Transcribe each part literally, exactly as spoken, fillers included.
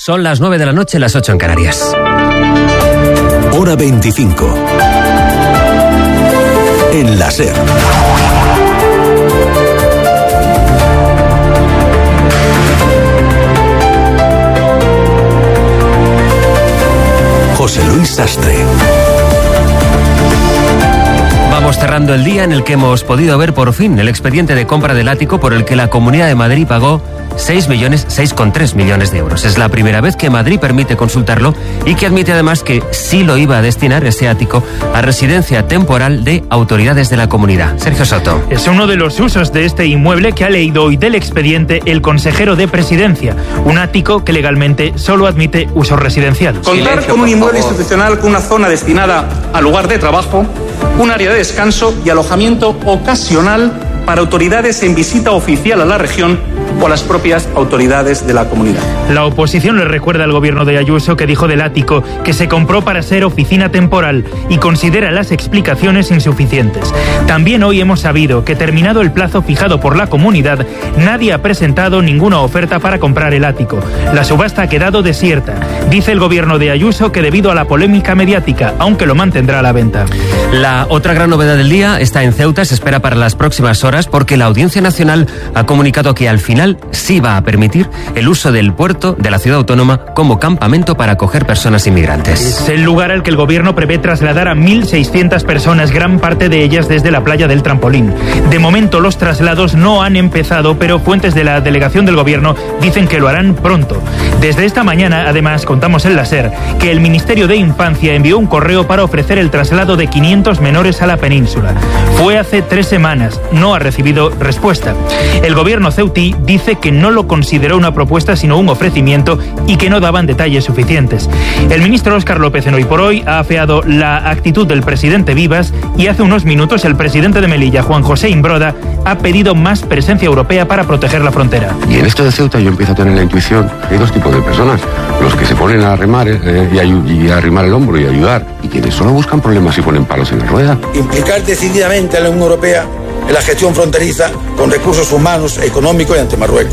Son las nueve de la noche, las ocho en Canarias. Hora veinticinco. En la SER. José Luis Sastre. Vamos cerrando el día en el que hemos podido ver por fin el expediente de compra del ático por el que la Comunidad de Madrid pagó seis millones, seis coma tres millones de euros. Es la primera vez que Madrid permite consultarlo y que admite además que sí lo iba a destinar ese ático a residencia temporal de autoridades de la comunidad. Sergio Soto. Es uno de los usos de este inmueble que ha leído hoy del expediente el consejero de Presidencia. Un ático que legalmente solo admite uso residencial. Contar con un inmueble institucional con una zona destinada al lugar de trabajo, un área de descanso y alojamiento ocasional para autoridades en visita oficial a la región o a las propias autoridades de la comunidad. La oposición le recuerda al gobierno de Ayuso que dijo del ático que se compró para ser oficina temporal y considera las explicaciones insuficientes. También hoy hemos sabido que terminado el plazo fijado por la comunidad, nadie ha presentado ninguna oferta para comprar el ático. La subasta ha quedado desierta. Dice el gobierno de Ayuso que debido a la polémica mediática, aunque lo mantendrá a la venta. La otra gran novedad del día está en Ceuta, se espera para las próximas horas porque la Audiencia Nacional ha comunicado que al final sí va a permitir el uso del puerto de la ciudad autónoma como campamento para acoger personas inmigrantes. Es el lugar al que el gobierno prevé trasladar a mil seiscientas personas, gran parte de ellas desde la playa del Trampolín. De momento los traslados no han empezado, pero fuentes de la delegación del gobierno dicen que lo harán pronto. Desde esta mañana, además, contamos en la SER que el Ministerio de Infancia envió un correo para ofrecer el traslado de quinientos menores a la península. Fue hace tres semanas, no ha recibido respuesta. El gobierno ceutí dice que no lo consideró una propuesta sino un ofrecimiento y que no daban detalles suficientes. El ministro Óscar López en Hoy por Hoy ha afeado la actitud del presidente Vivas y hace unos minutos el presidente de Melilla, Juan José Imbroda, ha pedido más presencia europea para proteger la frontera. Y en esto de Ceuta yo empiezo a tener la intuición, hay dos tipos de personas, los que se ponen a remar eh, y, a, y a arrimar el hombro y ayudar, y quienes solo buscan problemas y ponen palos en la rueda. Implicar decididamente a la Unión Europea en la gestión fronteriza con recursos humanos, económicos y ante Marruecos.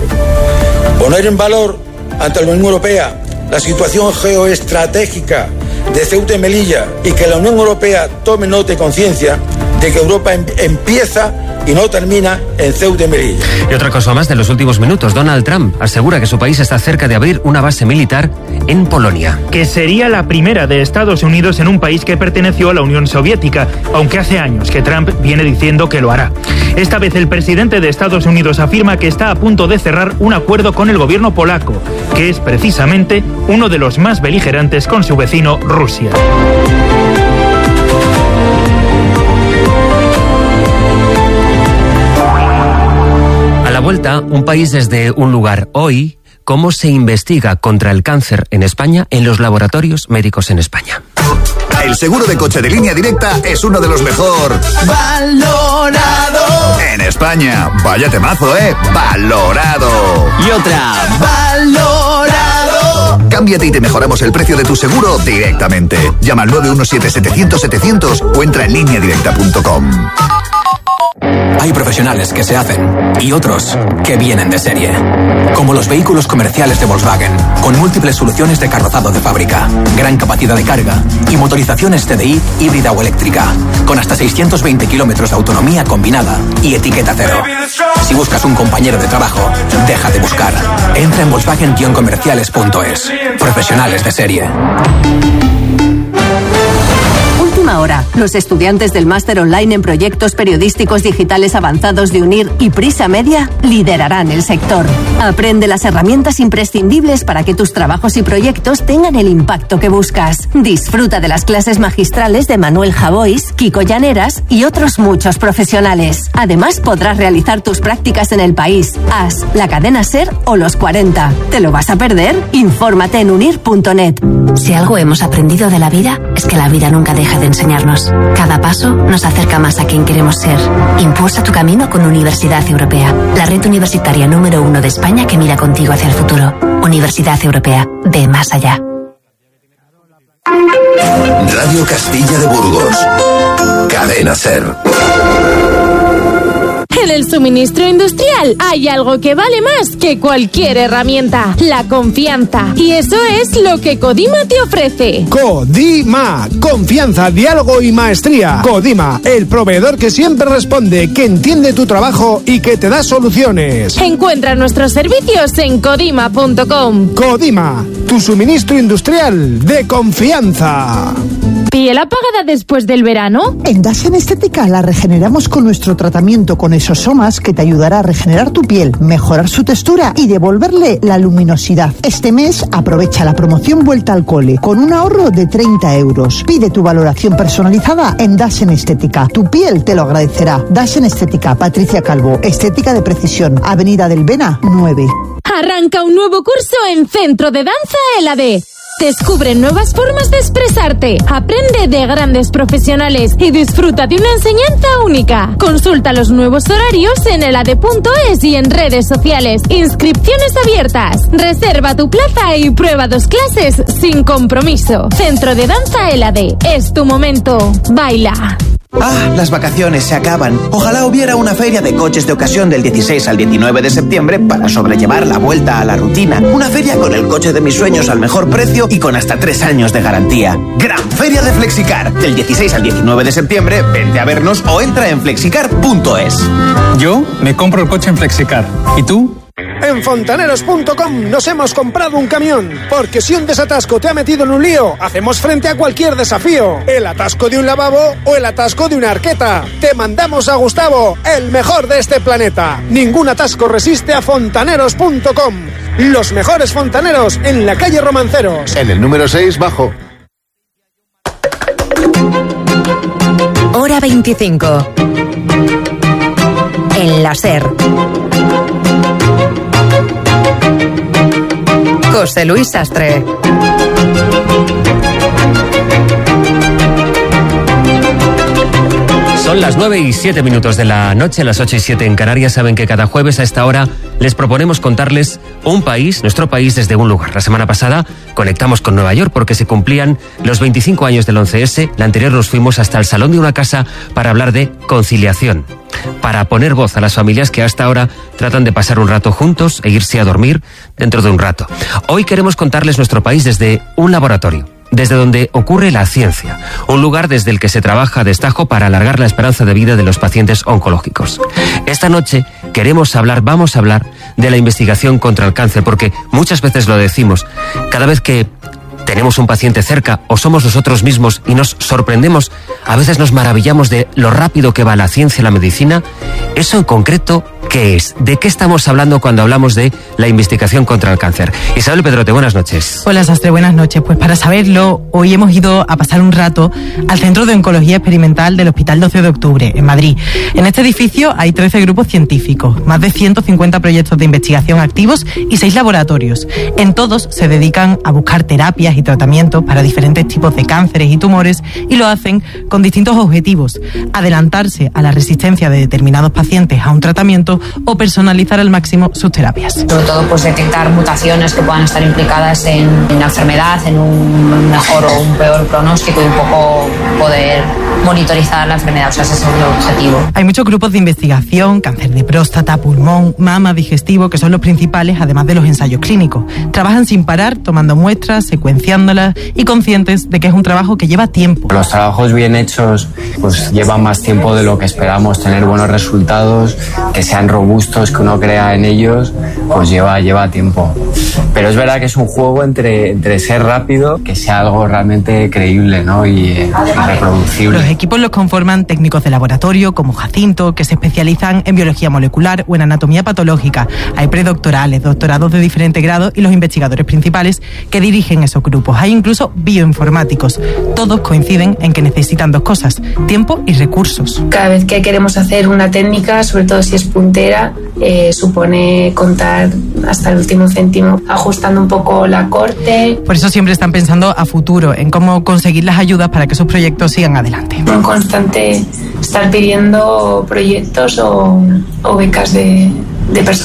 Poner en valor ante la Unión Europea la situación geoestratégica de Ceuta y Melilla y que la Unión Europea tome nota y conciencia de que Europa em- empieza y no termina en Ceuta y Melilla. Y otra cosa más de los últimos minutos. Donald Trump asegura que su país está cerca de abrir una base militar en Polonia. Que sería la primera de Estados Unidos en un país que perteneció a la Unión Soviética, aunque hace años que Trump viene diciendo que lo hará. Esta vez el presidente de Estados Unidos afirma que está a punto de cerrar un acuerdo con el gobierno polaco, que es precisamente uno de los más beligerantes con su vecino Rusia. A la vuelta, un país desde un lugar. Hoy, cómo se investiga contra el cáncer en España en los laboratorios médicos en España. El seguro de coche de Línea Directa es uno de los mejor valorado en España. Vaya temazo, ¿eh? Valorado. Y otra, valorado. Cámbiate y te mejoramos el precio de tu seguro directamente. Llama al nueve uno siete, setecientos, setecientos o entra en línea directa punto com. Hay profesionales que se hacen y otros que vienen de serie. Como los vehículos comerciales de Volkswagen, con múltiples soluciones de carrozado de fábrica, gran capacidad de carga y motorizaciones T D I híbrida o eléctrica, con hasta seiscientos veinte kilómetros de autonomía combinada y etiqueta cero. Si buscas un compañero de trabajo, deja de buscar. Entra en volkswagen guion comerciales punto es. Profesionales de serie. Última hora. Los estudiantes del máster online en proyectos periodísticos digitales avanzados de UNIR y Prisa Media liderarán el sector. Aprende las herramientas imprescindibles para que tus trabajos y proyectos tengan el impacto que buscas. Disfruta de las clases magistrales de Manuel Javois, Kiko Llaneras y otros muchos profesionales. Además, podrás realizar tus prácticas en el país, A S, la cadena SER o los cuarenta. ¿Te lo vas a perder? Infórmate en unir punto net. Si algo hemos aprendido de la vida, es que la vida nunca deja de enseñarnos. Cada paso nos acerca más a quien queremos ser. Impulsa tu camino con Universidad Europea, la red universitaria número uno de España que mira contigo hacia el futuro. Universidad Europea, ve más allá. Radio Castilla de Burgos. Cadena SER. En el suministro industrial hay algo que vale más que cualquier herramienta: la confianza. Y eso es lo que Codima te ofrece. Codima, confianza, diálogo y maestría. Codima, el proveedor que siempre responde, que entiende tu trabajo y que te da soluciones. Encuentra nuestros servicios en codima punto com. Codima, tu suministro industrial de confianza. ¿Piel apagada después del verano? En Dasen Estética la regeneramos con nuestro tratamiento con exosomas que te ayudará a regenerar tu piel, mejorar su textura y devolverle la luminosidad. Este mes aprovecha la promoción Vuelta al Cole con un ahorro de treinta euros. Pide tu valoración personalizada en Dasen Estética. Tu piel te lo agradecerá. Dasen Estética, Patricia Calvo, Estética de Precisión, Avenida del Bena, nueve. Arranca un nuevo curso en Centro de Danza El A D. Descubre nuevas formas de expresarte, aprende de grandes profesionales y disfruta de una enseñanza única. Consulta los nuevos horarios en elade punto es y en redes sociales. Inscripciones abiertas. Reserva tu plaza y prueba dos clases sin compromiso. Centro de Danza El A D. Es tu momento. Baila. Ah, las vacaciones se acaban. Ojalá hubiera una feria de coches de ocasión del dieciséis al diecinueve de septiembre para sobrellevar la vuelta a la rutina. Una feria con el coche de mis sueños al mejor precio y con hasta tres años de garantía. Gran Feria de Flexicar. Del dieciséis al diecinueve de septiembre, vente a vernos o entra en flexicar punto es. Yo me compro el coche en Flexicar. ¿Y tú? En fontaneros punto com nos hemos comprado un camión, porque si un desatasco te ha metido en un lío, hacemos frente a cualquier desafío. El atasco de un lavabo o el atasco de una arqueta. Te mandamos a Gustavo, el mejor de este planeta. Ningún atasco resiste a fontaneros punto com. Los mejores fontaneros en la calle Romanceros. En el número seis bajo. Hora veinticinco. En la SER. José Luis Sastre. Son las nueve y siete minutos de la noche, las ocho y siete en Canarias. Saben que cada jueves a esta hora les proponemos contarles un país, nuestro país, desde un lugar. La semana pasada conectamos con Nueva York porque se cumplían los veinticinco años del once ese. La anterior nos fuimos hasta el salón de una casa para hablar de conciliación, para poner voz a las familias que hasta ahora tratan de pasar un rato juntos e irse a dormir dentro de un rato. Hoy queremos contarles nuestro país desde un laboratorio, desde donde ocurre la ciencia, un lugar desde el que se trabaja a destajo para alargar la esperanza de vida de los pacientes oncológicos. Esta noche queremos hablar, vamos a hablar de la investigación contra el cáncer, porque muchas veces lo decimos, cada vez que tenemos un paciente cerca o somos nosotros mismos y nos sorprendemos, a veces nos maravillamos de lo rápido que va la ciencia y la medicina. Eso en concreto, ¿qué es? ¿De qué estamos hablando cuando hablamos de la investigación contra el cáncer? Isabel Pedrote, buenas noches. Hola Sastre, buenas noches. Pues para saberlo, hoy hemos ido a pasar un rato al Centro de Oncología Experimental del Hospital doce de octubre, en Madrid. En este edificio hay trece grupos científicos, más de ciento cincuenta proyectos de investigación activos y seis laboratorios. En todos se dedican a buscar terapias y tratamientos para diferentes tipos de cánceres y tumores, y lo hacen con distintos objetivos: adelantarse a la resistencia de determinados pacientes a un tratamiento o personalizar al máximo sus terapias. Sobre todo, pues detectar mutaciones que puedan estar implicadas en, en la enfermedad, en un mejor o un peor pronóstico, y un poco poder monitorizar la enfermedad. O sea, ese es el objetivo. Hay muchos grupos de investigación: cáncer de próstata, pulmón, mama, digestivo, que son los principales, además de los ensayos clínicos. Trabajan sin parar, tomando muestras, secuenciándolas y conscientes de que es un trabajo que lleva tiempo. Los trabajos bien hechos pues llevan más tiempo de lo que esperamos. Tener buenos resultados, que sean robustos, que uno crea en ellos, pues lleva, lleva tiempo. Pero es verdad que es un juego entre, entre ser rápido, que sea algo realmente creíble, ¿no? y, eh, y reproducible. Los equipos los conforman técnicos de laboratorio como Jacinto, que se especializan en biología molecular o en anatomía patológica. Hay predoctorales, doctorados de diferentes grados y los investigadores principales que dirigen esos grupos. Hay incluso bioinformáticos. Todos coinciden en que necesitan dos cosas: tiempo y recursos. Cada vez que queremos hacer una técnica, sobre todo si es puntera, eh, supone contar hasta el último céntimo, ajustando un poco la corte. Por eso siempre están pensando a futuro, en cómo conseguir las ayudas para que esos proyectos sigan adelante. En constante estar pidiendo proyectos o, o becas de, de personal.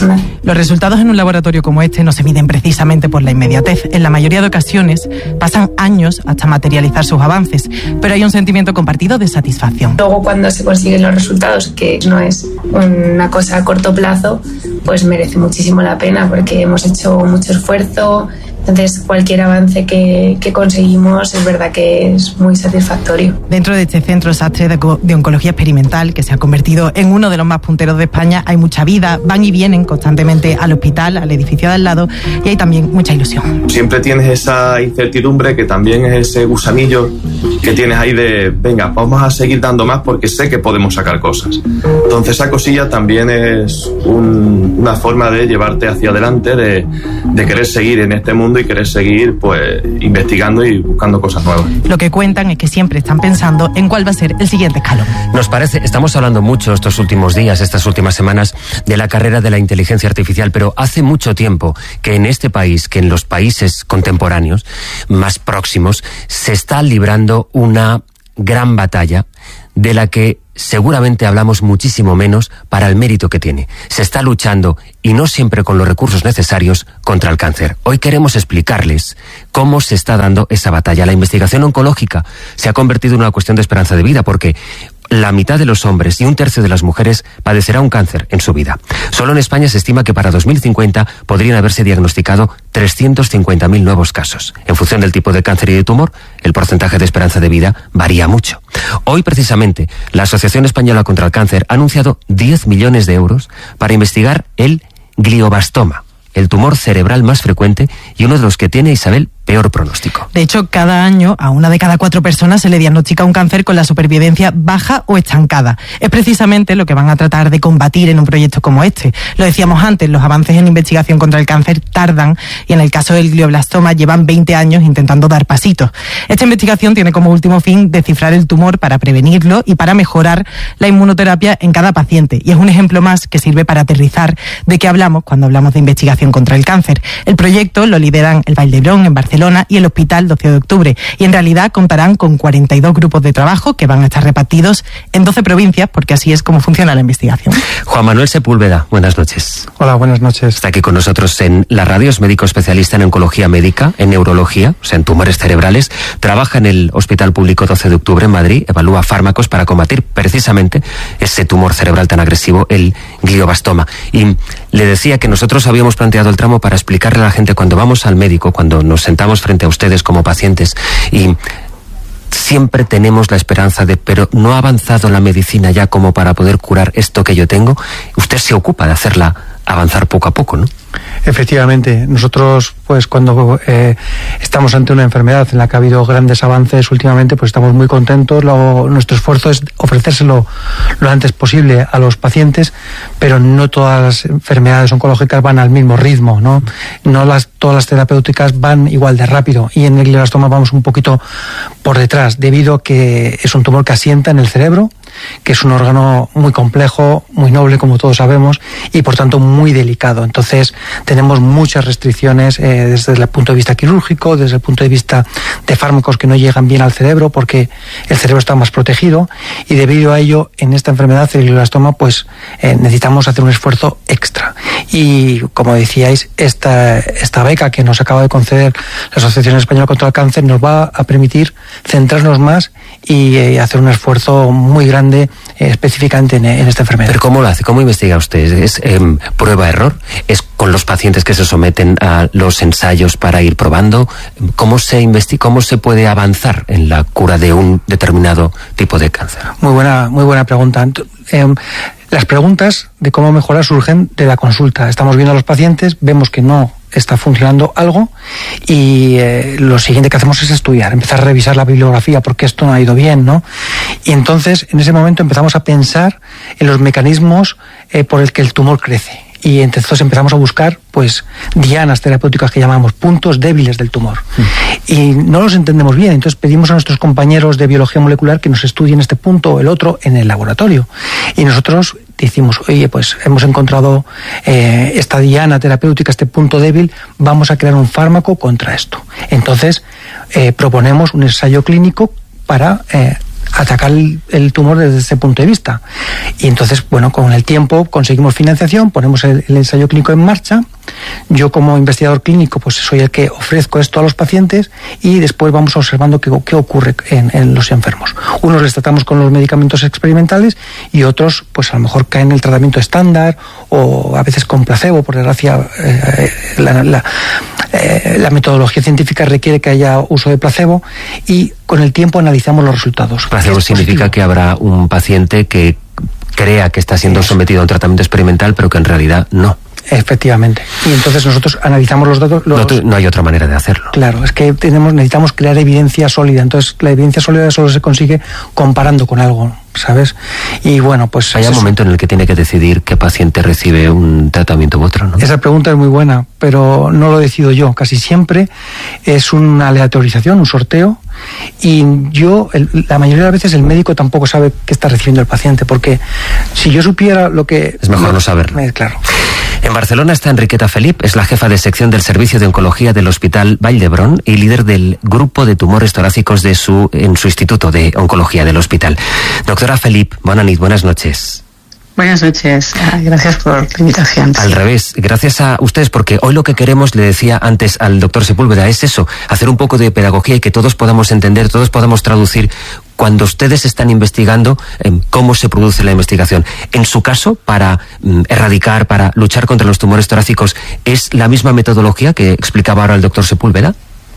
Los resultados en un laboratorio como este no se miden precisamente por la inmediatez. En la mayoría de ocasiones pasan años hasta materializar sus avances, pero hay un sentimiento compartido de satisfacción. Luego, cuando se consiguen los resultados, que no es una cosa a corto plazo, pues merece muchísimo la pena porque hemos hecho mucho esfuerzo. Entonces, cualquier avance que, que conseguimos es verdad que es muy satisfactorio. Dentro de este centro Sastre de, de oncología experimental, que se ha convertido en uno de los más punteros de España, hay mucha vida, van y vienen constantemente al hospital, al edificio de al lado, y hay también mucha ilusión. Siempre tienes esa incertidumbre, que también es ese gusanillo que tienes ahí de, venga, vamos a seguir dando más porque sé que podemos sacar cosas. Entonces, esa cosilla también es un, una forma de llevarte hacia adelante, de, de querer seguir en este mundo y querer seguir pues investigando y buscando cosas nuevas. Lo que cuentan es que siempre están pensando en cuál va a ser el siguiente escalón. Nos parece, estamos hablando mucho estos últimos días, estas últimas semanas, de la carrera de la inteligencia artificial, pero hace mucho tiempo que en este país, que en los países contemporáneos más próximos, se está librando una gran batalla de la que seguramente hablamos muchísimo menos para el mérito que tiene. Se está luchando, y no siempre con los recursos necesarios, contra el cáncer. Hoy queremos explicarles cómo se está dando esa batalla. La investigación oncológica se ha convertido en una cuestión de esperanza de vida, porque la mitad de los hombres y un tercio de las mujeres padecerá un cáncer en su vida. Solo en España se estima que para dos mil cincuenta podrían haberse diagnosticado trescientos cincuenta mil nuevos casos. En función del tipo de cáncer y de tumor, el porcentaje de esperanza de vida varía mucho. Hoy, precisamente, la Asociación Española contra el Cáncer ha anunciado diez millones de euros para investigar el glioblastoma, el tumor cerebral más frecuente y uno de los que tiene, Isabel, peor pronóstico. De hecho, cada año a una de cada cuatro personas se le diagnostica un cáncer con la supervivencia baja o estancada. Es precisamente lo que van a tratar de combatir en un proyecto como este. Lo decíamos antes, los avances en investigación contra el cáncer tardan, y en el caso del glioblastoma llevan veinte años intentando dar pasitos. Esta investigación tiene como último fin descifrar el tumor para prevenirlo y para mejorar la inmunoterapia en cada paciente. Y es un ejemplo más que sirve para aterrizar de qué hablamos cuando hablamos de investigación contra el cáncer. El proyecto lo lideran el Vall d'Hebron en Barcelona y el Hospital doce de octubre, y en realidad contarán con cuarenta y dos grupos de trabajo que van a estar repartidos en doce provincias, porque así es como funciona la investigación. Juan Manuel Sepúlveda, buenas noches. Hola, buenas noches. Está aquí con nosotros en la radio, es médico especialista en oncología médica, en neurología, o sea, en tumores cerebrales. Trabaja en el Hospital Público doce de octubre en Madrid, evalúa fármacos para combatir precisamente ese tumor cerebral tan agresivo, el glioblastoma. Y le decía que nosotros habíamos planteado el tramo para explicarle a la gente, cuando vamos al médico, cuando nos sentamos frente a ustedes como pacientes, y siempre tenemos la esperanza de, pero no ha avanzado la medicina ya como para poder curar esto que yo tengo. Usted se ocupa de hacerla avanzar poco a poco, ¿no? Efectivamente, nosotros pues cuando eh, estamos ante una enfermedad en la que ha habido grandes avances últimamente, pues estamos muy contentos. Lo, nuestro esfuerzo es ofrecérselo lo antes posible a los pacientes, pero no todas las enfermedades oncológicas van al mismo ritmo, ¿no? No las, todas las terapéuticas van igual de rápido, y en el glioblastoma vamos un poquito por detrás, debido a que es un tumor que asienta en el cerebro, que es un órgano muy complejo, muy noble, como todos sabemos, y por tanto muy delicado. Entonces tenemos muchas restricciones eh, desde el punto de vista quirúrgico, desde el punto de vista de fármacos que no llegan bien al cerebro, porque el cerebro está más protegido, y debido a ello, en esta enfermedad, el glioblastoma, pues eh, necesitamos hacer un esfuerzo extra. Y como decíais, esta, esta beca que nos acaba de conceder la Asociación Española contra el Cáncer nos va a permitir centrarnos más y eh, hacer un esfuerzo muy grande eh, específicamente en, en esta enfermedad. ¿Pero cómo lo hace? ¿Cómo investiga usted? ¿Es eh, prueba-error? ¿Es con los pacientes que se someten a los ensayos para ir probando? ¿Cómo se investiga, cómo se puede avanzar en la cura de un determinado tipo de cáncer? Muy buena, muy buena pregunta. Eh, las preguntas de cómo mejorar surgen de la consulta. Estamos viendo a los pacientes, vemos que no está funcionando algo, y eh, lo siguiente que hacemos es estudiar, empezar a revisar la bibliografía, porque esto no ha ido bien, ¿no? Y entonces, en ese momento empezamos a pensar en los mecanismos eh, por el que el tumor crece. Y entonces empezamos a buscar, pues, dianas terapéuticas que llamamos puntos débiles del tumor. Mm. Y no los entendemos bien, entonces pedimos a nuestros compañeros de biología molecular que nos estudien este punto o el otro en el laboratorio. Y nosotros decimos, oye, pues hemos encontrado eh, esta diana terapéutica, este punto débil, vamos a crear un fármaco contra esto. Entonces, eh, proponemos un ensayo clínico para eh, atacar el, el tumor desde ese punto de vista. Y entonces, bueno, con el tiempo conseguimos financiación, ponemos el, el ensayo clínico en marcha. Yo como investigador clínico pues soy el que ofrezco esto a los pacientes y después vamos observando qué, qué ocurre en, en los enfermos. Unos les tratamos con los medicamentos experimentales y otros pues a lo mejor caen en el tratamiento estándar o a veces con placebo. Por desgracia eh, la, la, eh, la metodología científica requiere que haya uso de placebo y con el tiempo analizamos los resultados. Placebo significa que habrá un paciente que crea que está siendo sometido a un tratamiento experimental pero que en realidad no. Efectivamente. Y entonces nosotros analizamos los datos. Los... No, no hay otra manera de hacerlo. Claro, es que tenemos, necesitamos crear evidencia sólida. Entonces la evidencia sólida solo se consigue comparando con algo, ¿sabes? Y bueno, pues... Hay un momento en el que tiene que decidir qué paciente recibe un tratamiento u otro, ¿no? Esa pregunta es muy buena, pero no lo decido yo. Casi siempre es una aleatorización, un sorteo. Y yo, el, la mayoría de las veces el médico tampoco sabe qué está recibiendo el paciente, porque si yo supiera lo que... Es mejor no, no saberlo. Eh, claro. En Barcelona está Enriqueta Felip, es la jefa de sección del Servicio de Oncología del Hospital Vall d'Hebron y líder del grupo de tumores torácicos de su, en su Instituto de Oncología del hospital. Doctora Felip, buenas noches, buenas noches. Buenas noches, gracias por la invitación. Al revés, gracias a ustedes, porque hoy lo que queremos, le decía antes al doctor Sepúlveda, es eso, hacer un poco de pedagogía y que todos podamos entender, todos podamos traducir cuando ustedes están investigando eh, cómo se produce la investigación. En su caso, para mm, erradicar, para luchar contra los tumores torácicos, ¿es la misma metodología que explicaba ahora el doctor Sepúlveda?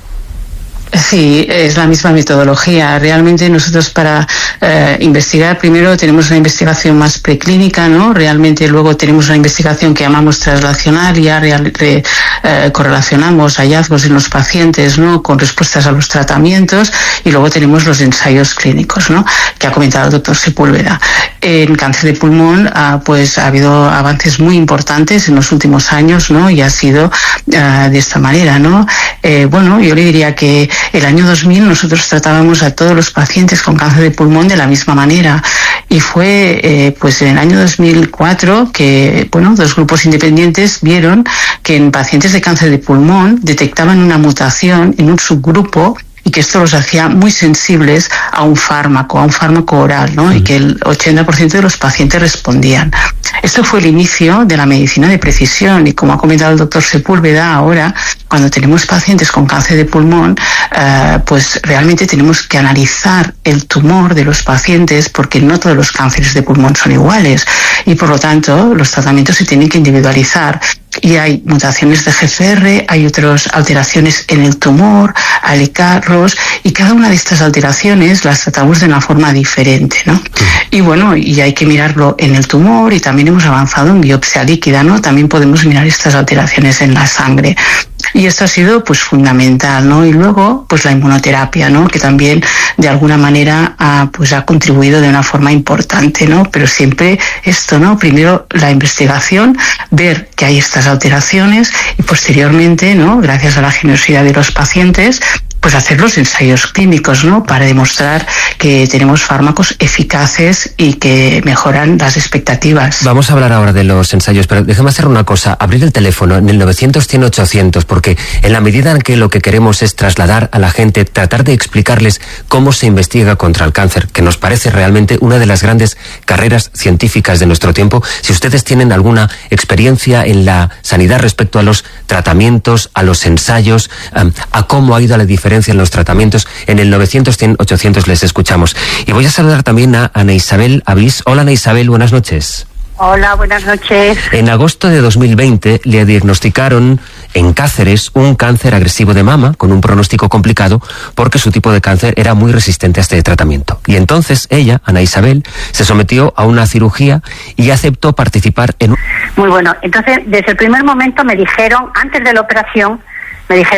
Sí, es la misma metodología. Realmente nosotros para eh, investigar, primero tenemos una investigación más preclínica, ¿no? Realmente luego tenemos una investigación que llamamos translacional, ya real, re, eh, correlacionamos hallazgos en los pacientes, ¿no? Con respuestas a los tratamientos y luego tenemos los ensayos clínicos, ¿no? Que ha comentado el doctor Sepúlveda. En cáncer de pulmón, ah, pues ha habido avances muy importantes en los últimos años, ¿no? Y ha sido ah, de esta manera, ¿no? Eh, bueno, yo le diría que el año dos mil nosotros tratábamos a todos los pacientes con cáncer de pulmón de la misma manera y fue eh, pues en el año dos mil cuatro que bueno dos grupos independientes vieron que en pacientes de cáncer de pulmón detectaban una mutación en un subgrupo y que esto los hacía muy sensibles a un fármaco, a un fármaco oral, ¿no? Y que el ochenta por ciento de los pacientes respondían. Esto fue el inicio de la medicina de precisión y como ha comentado el doctor Sepúlveda, ahora, cuando tenemos pacientes con cáncer de pulmón, eh, pues realmente tenemos que analizar el tumor de los pacientes porque no todos los cánceres de pulmón son iguales y por lo tanto los tratamientos se tienen que individualizar. Y hay mutaciones de G C R, hay otras alteraciones en el tumor, alicarros, y cada una de estas alteraciones las tratamos de una forma diferente, ¿no? Y bueno, y hay que mirarlo en el tumor y también hemos avanzado en biopsia líquida, ¿no? También podemos mirar estas alteraciones en la sangre. Y esto ha sido pues fundamental, ¿no? Y luego pues la inmunoterapia, ¿no? Que también de alguna manera ha, pues ha contribuido de una forma importante, ¿no? Pero siempre esto, ¿no? Primero la investigación, ver que hay estas alteraciones y posteriormente, ¿no? Gracias a la generosidad de los pacientes, pues hacer los ensayos clínicos, ¿no? Para demostrar que tenemos fármacos eficaces y que mejoran las expectativas. Vamos a hablar ahora de los ensayos, pero déjame hacer una cosa, abrir el teléfono en el novecientos cien ochocientos, porque en la medida en que lo que queremos es trasladar a la gente, tratar de explicarles cómo se investiga contra el cáncer, que nos parece realmente una de las grandes carreras científicas de nuestro tiempo. Si ustedes tienen alguna experiencia en la sanidad respecto a los tratamientos, a los ensayos, a cómo ha ido la diferencia en los tratamientos, en el novecientos cien ochocientos les escuchamos. Y voy a saludar también a Ana Isabel Avís. Hola Ana Isabel, buenas noches. Hola, buenas noches. En agosto de dos mil veinte le diagnosticaron en Cáceres un cáncer agresivo de mama con un pronóstico complicado porque su tipo de cáncer era muy resistente a este tratamiento. Y entonces ella, Ana Isabel, se sometió a una cirugía y aceptó participar en un... Muy bueno. Entonces, desde el primer momento me dijeron, antes de la operación, me dijeron